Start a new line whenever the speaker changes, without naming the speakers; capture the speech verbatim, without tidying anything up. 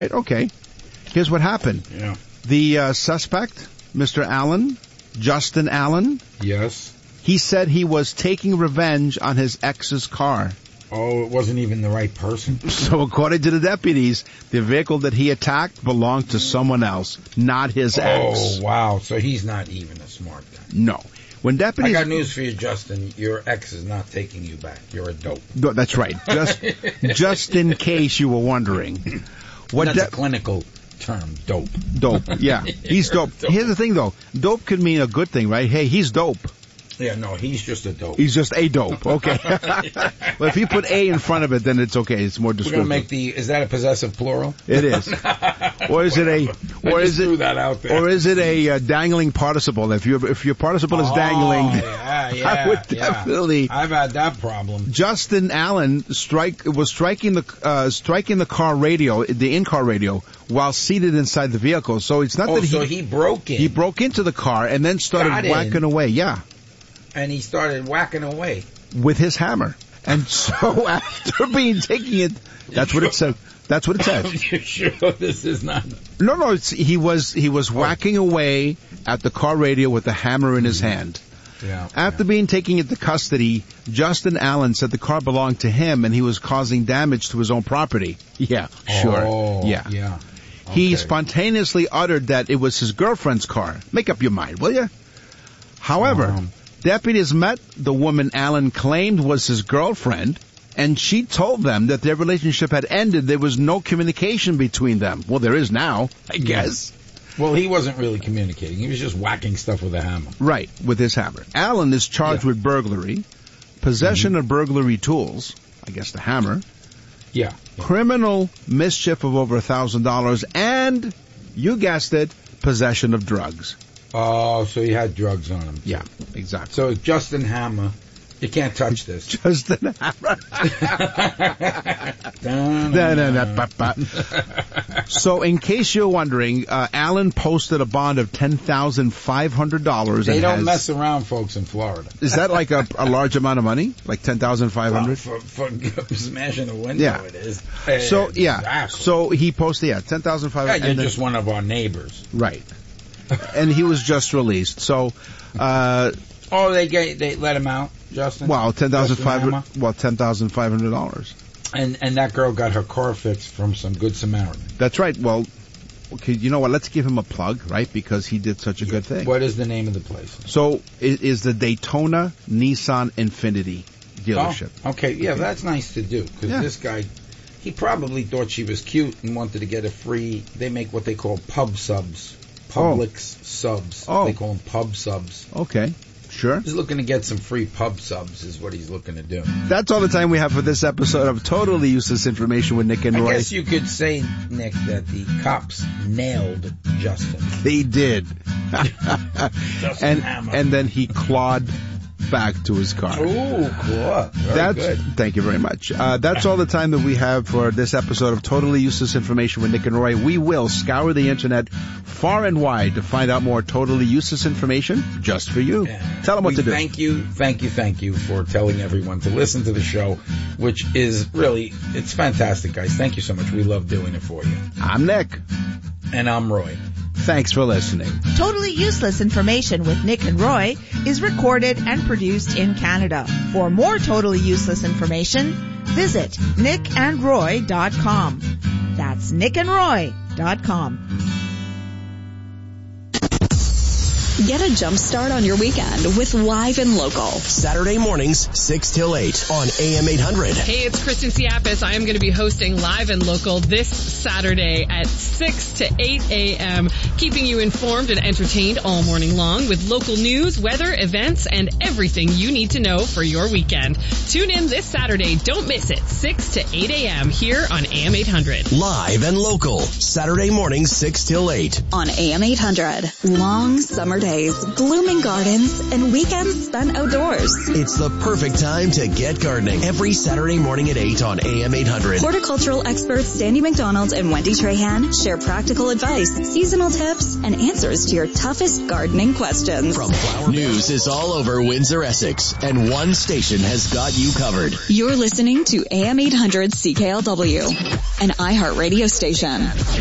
Okay. Here's what happened.
Yeah.
The uh, suspect, Mister Allen, Justin Allen.
Yes.
He said he was taking revenge on his ex's car.
Oh, it wasn't even the right person.
So according to the deputies, the vehicle that he attacked belonged to someone else, not his
oh,
ex.
Oh, wow. So he's not even a smart guy.
No. When deputies...
I got news for you, Justin. Your ex is not taking you back. You're a dope.
No, that's right. Just, just in case you were wondering.
What That's de- a clinical term, dope.
Dope, yeah. He's dope. dope. Here's the thing, though. Dope could mean a good thing, right? Hey, he's dope.
Yeah, no, he's just a dope.
He's just a dope, okay. Well, if you put a in front of it, then it's okay. It's more descriptive.
We're going to make the, is that a possessive plural?
It is. Or is it a, or
I
is
just
it,
threw that out there.
Or is it a uh, dangling participle? If your if your participle is
oh,
dangling,
yeah, yeah,
I would
yeah.
definitely.
I've had that problem.
Justin Allen strike was striking the uh, striking the car radio, the in-car radio, while seated inside the vehicle. So it's not
oh,
that he,
so he broke in.
He broke into the car and then started
Got
whacking
in.
away. Yeah.
And he started whacking away.
With his hammer. And so after being taking it, that's what it said. That's what it says.
You're sure this is not?
No, no. It's, he was he was oh. whacking away at the car radio with the hammer in his hand.
Yeah.
After
yeah. being
taken into custody, Justin Allen said the car belonged to him and he was causing damage to his own property. Yeah, sure.
Oh,
yeah.
Yeah. Okay.
He spontaneously uttered that it was his girlfriend's car. Make up your mind, will you? However. Um. Deputies met the woman Allen claimed was his girlfriend, and she told them that their relationship had ended. There was no communication between them. Well, there is now, I guess.
Well, he wasn't really communicating. He was just whacking stuff with a hammer.
Right, with his hammer. Allen is charged yeah. with burglary, possession mm-hmm. of burglary tools, I guess the hammer,
yeah, yeah.
criminal mischief of over one thousand dollars, and, you guessed it, possession of drugs.
Oh, so he had drugs on him. Too.
Yeah, exactly.
So Justin Hammer, you can't touch this.
Justin Hammer. da, da, da, ba, ba. So in case you're wondering, uh, Allen posted a bond of ten thousand five hundred dollars.
They
and
don't
has,
mess around, folks, in Florida.
Is that like a, a large amount of money? Like ten thousand five hundred
dollars? Well, for, for smashing a window,
yeah.
it is.
So, yeah.
Exactly.
So he posted, yeah, ten thousand five hundred dollars.
Yeah, you're just one of our neighbors.
Right. And he was just released. So, uh,
oh, they get, they let him out, Justin.
Well, ten thousand five hundred. Well, ten thousand five hundred dollars.
And and that girl got her car fixed from some good Samaritan.
That's right. Well, okay, you know what? Let's give him a plug, right? Because he did such a yeah. good thing.
What is the name of the place?
So it is the Daytona Nissan Infiniti dealership.
Oh, okay, yeah, that's nice to do because yeah. this guy. He probably thought she was cute and wanted to get a free. They make what they call pub subs. Publix oh. subs.
Oh.
They call them pub subs.
Okay. Sure.
He's looking to get some free pub subs is what he's looking to do.
That's all the time we have for this episode of Totally Useless Information with Nick and Roy.
I guess you could say, Nick, that the cops nailed Justin.
They did.
Justin
and,
Hammer.
And then he clawed back to his car.
Oh, cool. Very
that's,
good.
Thank you very much. Uh, that's all the time that we have for this episode of Totally Useless Information with Nick and Roy. We will scour the internet far and wide to find out more totally useless information just for you.
Yeah.
Tell them what
we
to do.
Thank you, thank you, thank you for telling everyone to listen to the show, which is really, it's fantastic, guys. Thank you so much. We love doing it for you.
I'm Nick.
And I'm Roy.
Thanks for listening.
Totally Useless Information with Nick and Roy is recorded and produced in Canada. For more totally useless information, visit nick and roy dot com. That's nick and roy dot com.
Get a jump start on your weekend with Live and Local.
Saturday mornings, six till eight on A M eight hundred.
Hey, it's Kristen Siapis. I am going to be hosting Live and Local this Saturday at six to eight a.m., keeping you informed and entertained all morning long with local news, weather, events, and everything you need to know for your weekend. Tune in this Saturday. Don't miss it. six to eight a.m. here on A M eight hundred.
Live and Local. Saturday mornings, six till eight.
On A M eight hundred. Long summer day. days, blooming gardens, and weekends spent outdoors.
It's the perfect time to get gardening every Saturday morning at eight on A M eight hundred.
Horticultural experts Sandy McDonald and Wendy Trahan share practical advice, seasonal tips, and answers to your toughest gardening questions.
From flower news is all over Windsor, Essex, and one station has got you covered.
You're listening to A M eight hundred C K L W, an iHeart radio station.